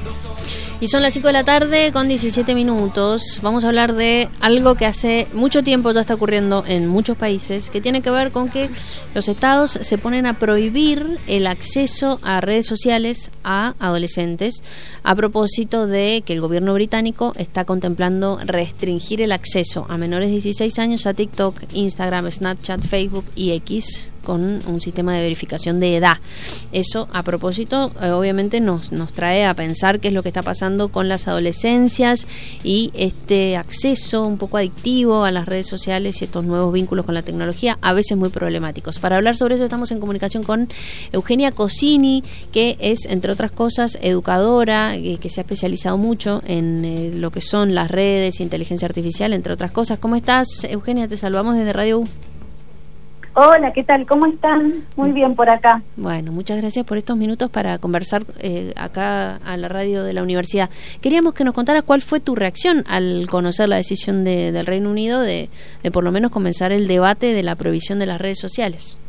Y son las 5 de la tarde con 17 minutos. Vamos a hablar de algo que hace mucho tiempo ya está ocurriendo en muchos países, que tiene que ver con que los estados se ponen a prohibir el acceso a redes sociales a adolescentes, a propósito de que el gobierno británico está contemplando restringir el acceso a menores de 16 años a TikTok, Instagram, Snapchat, Facebook y X, con un sistema de verificación de edad. Eso, a propósito, obviamente nos trae a pensar qué es lo que está pasando con las adolescencias y este acceso un poco adictivo a las redes sociales y estos nuevos vínculos con la tecnología, a veces muy problemáticos. Para hablar sobre eso estamos en comunicación con Eugenia Cosini, que es, entre otras cosas, educadora, que se ha especializado mucho en lo que son las redes, inteligencia artificial, entre otras cosas. ¿Cómo estás, Eugenia? Te saludamos desde Radio U. Hola, ¿qué tal? ¿Cómo están? Muy bien por acá. Bueno, muchas gracias por estos minutos para conversar acá a la radio de la universidad. Queríamos que nos contaras cuál fue tu reacción al conocer la decisión del Reino Unido de por lo menos comenzar el debate de la prohibición de las redes sociales.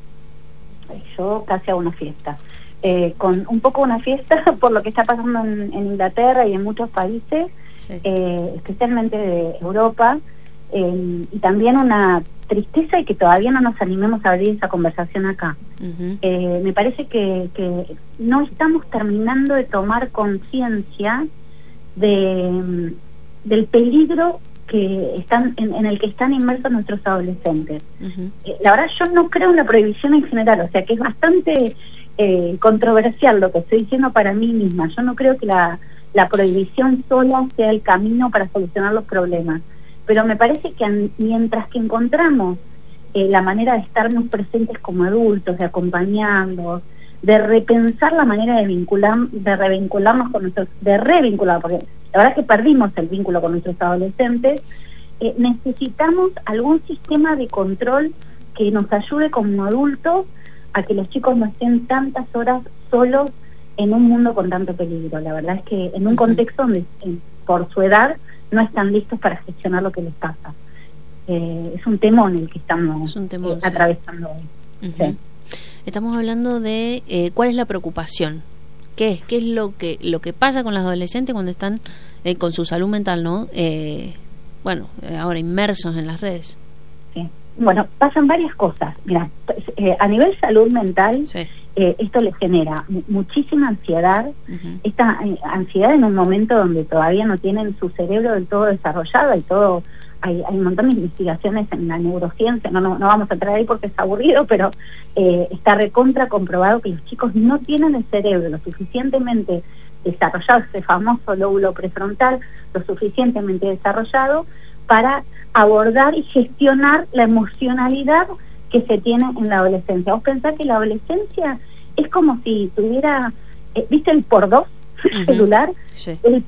Yo casi hago una fiesta. Con un poco una fiesta por lo que está pasando en Inglaterra y en muchos países, sí. Especialmente de Europa, y también una tristeza y que todavía no nos animemos a abrir esa conversación acá. Uh-huh. Me parece que no estamos terminando de tomar conciencia del peligro que están en el que están inmersos nuestros adolescentes. Uh-huh. La verdad, yo no creo en la prohibición en general, o sea que es bastante controversial lo que estoy diciendo para mí misma. Yo no creo que la prohibición sola sea el camino para solucionar los problemas. Pero me parece que mientras que encontramos la manera de estarnos presentes como adultos, de acompañarlos, de repensar la manera de revincularnos con revincular, porque la verdad es que perdimos el vínculo con nuestros adolescentes, necesitamos algún sistema de control que nos ayude como adultos a que los chicos no estén tantas horas solos en un mundo con tanto peligro. La verdad es que en un contexto donde por su edad no están listos para gestionar lo que les pasa. Es un temón el que estamos atravesando hoy. Uh-huh. Sí. Estamos hablando de cuál es la preocupación, qué es lo que pasa con los adolescentes cuando están con su salud mental, ¿no? Ahora inmersos en las redes. Sí. Bueno, pasan varias cosas. Mira, a nivel salud mental, sí. Esto les genera muchísima ansiedad. Uh-huh. Esta ansiedad en un momento donde todavía no tienen su cerebro del todo desarrollado y todo. Hay un montón de investigaciones en la neurociencia, no vamos a entrar ahí porque es aburrido, pero está recontra comprobado que los chicos no tienen el cerebro lo suficientemente desarrollado, ese famoso lóbulo prefrontal, lo suficientemente desarrollado para abordar y gestionar la emocionalidad que se tiene en la adolescencia. Vos pensás que la adolescencia es como si tuviera, ¿viste el por dos celular? Sí.